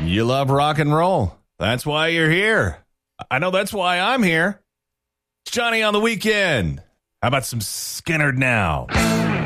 You love rock and roll. That's why you're here. I know that's why I'm here. It's Johnny on the weekend. How about some Skinner now?